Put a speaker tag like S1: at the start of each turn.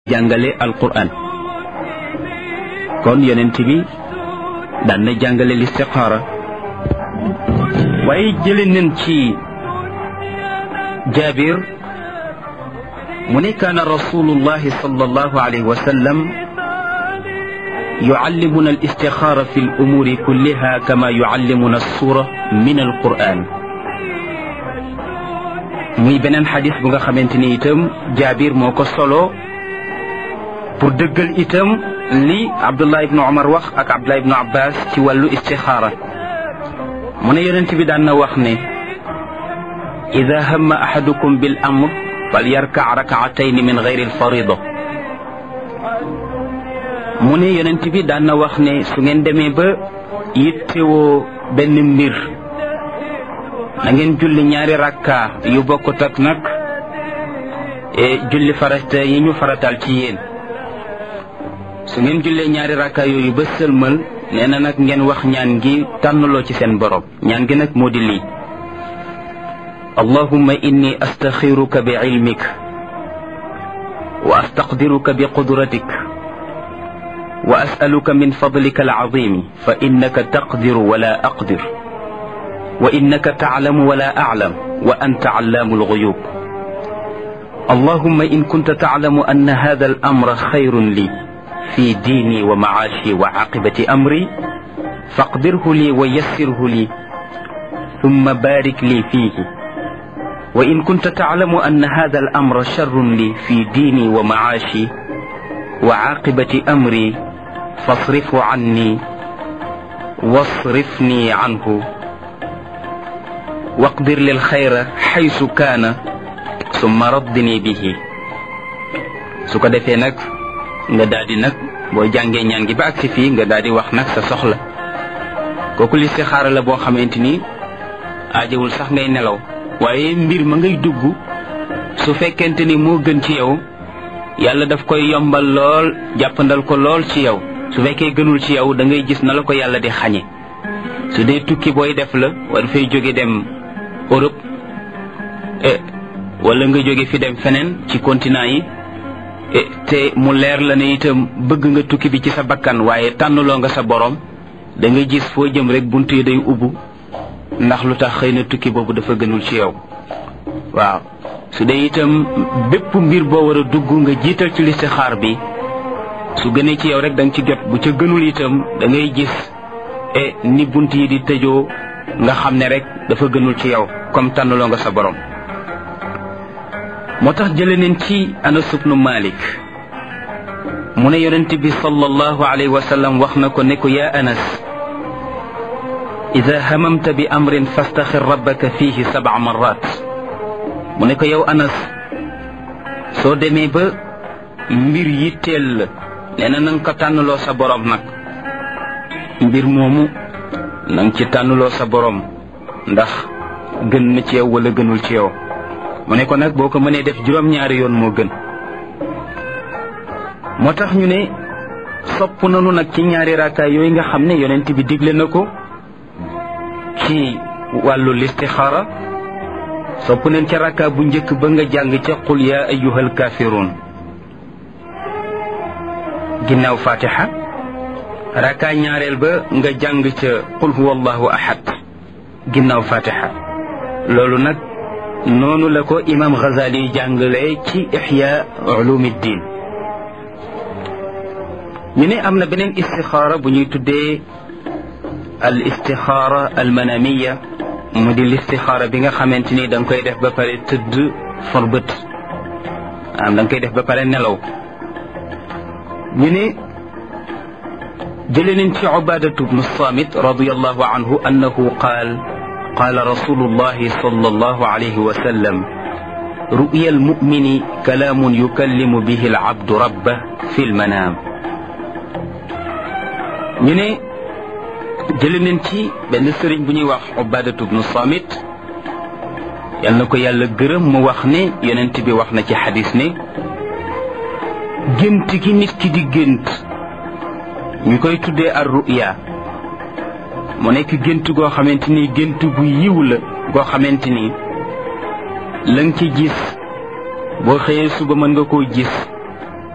S1: jàngale alquran kon yonent bi daan na jàngale listixaara waaye jële nañ ci Jaabir mu ne kaana rasulullahi sallallahu alayhi wa sallam yuallimuna alistixaara fi alumuuri kulliha kama yuallimuna alsura min alquran muy beneen xadis bu nga xamante ni itam Jaabir moo ko solo pour dëggal itam li Abdullah ibnu Umar wax ak Abdullah ibnu Abbas ci wàllu istixaara mu ne yonent bi daan na wax ne ida hamma ahadukum bil amr fal yarka rakaatayn min gayri alfarida mu ne yonent bi daan na wax ne su ngeen demee ba yittewoo benn mbir na ngeen julli ñaari rakka yu bokkut ak nag julli farata yi ñu faratal ci yéen su ngeen jullee ñaari rakka yooyu ba sëlmal nee na nag ngeen wax ñaan gi tànnaloo ci seen borom ñaan gi nag moo di lii allahumma inni astaxiruka bi ilmik wa astaqdiruka bi qudratik wa asaluka min fadlika alazimi fa innaka taqdiru wala aqdir wa innaka taalamu wala aclam wa anta allaamu alxuyub allahumma in kunta taalamu anna hada al amra xayrun li fi diini wa macaashi wa caaqibati amri faqdirhu li wa yassirhu li summa baarik li fiihi wa in kunta taalamu anna hada al amra sharrun li fi diini wa macaashi wa caaqibati amri fasrifhu canni wasrifni canhu waqdir lil xayra xaysu kaana summa raddini bihi su ko defee nag nga daal di nag boo jàngee ñaan gi ba agsi fii nga daal di wax nag sa soxla kooku listixaara la boo xamante ni aajewul sax ngay nelaw waaye mbir ma ngay dugg su fekkente ni moo gën ci yow yàlla daf koy yombal lool jàppandal ko lool ci yow su fekkee gënul ci yow da ngay gis na la ko yàlla di xañe su dee tukki booy def la war fay jóge dem Europe wala nga jóge fi dem feneen ci continent yi te mu leer la ne itam bëgg nga tukki bi ci sa bakkan waaye tànnaloo nga sa borom da ngay gis foo jëm rek bunt yi day ubbu ndax lu tax xëy na tukki boobu dafa gënul ci yow waaw su dee itam bépp mbir boo war a dugg nga jiital ci listixaar bi su gënee ci yow rek da nga ci jot bu ca gënul itam da ngay gis ni bunt yi di tëjoo nga xam ne rek dafa gënul ci yow comme tànnaloo nga sa borom moo tax jële neen ci Anas ibnu Malik mu ne yonent bi sallallahu alayhi wa sallam wax na ko ne ko yaa Anas ida hamamta bi amrin fastaxir rabbaka fihi 7 marrat mu ne ko yow Anas soo demee ba mbir yitteel la nee na nga ko tànnaloo sa borom nag mbir moomu na nga ci tànnaloo sa borom ndax gën na ci yow wala gënul ci yow mu ne ko nag boo ko mënee def juróom-ñaari yoon moo gën moo tax ñu ne sopp nanu nag ci ñaari raakaay yooyu nga xam ne yonent bi digle na ko ci wàllu listixaara sopp nañ ca rakaa bu njëkk ba nga jàng ca qul yaa ayyuhal kaafiruun ginnaaw fatiha rakaa ñaareel ba nga jàng ca qul huwa allahu ahad ginnaaw fatiha loolu nag noonu la ko imam Ghazali jàngale ci Ihya Ulumuddin ñu ne am na beneen istixaara bu ñuy tuddee al istixaara al manamiya mu di listixaara bi nga xamante ni da nga koy def ba pare tëdd for bët da nga koy def ba pare nelaw ñu ne jële nañ ci Ubaadatu bnu Saamit radiyallahu anhu annahu qaal rasulullahi sallallahu alayhi wa sallam ru'ya almumini kalaamun yukallimu bihi alabdu rabbah fi lmanaam ñu ne jële nañ ci benn sëriñ bu ñuy wax Ubaadatu bnu Saamit yal na ko yàlla gërëm mu wax ne yonent bi wax na ci xadis ne gént gi nit ki di gént ñu koy tuddee ar ru'ya mu nekk gént goo xamante ni gént gu yiw la goo xamante ni la nga ci gis boo xëyee suba mën nga koo gis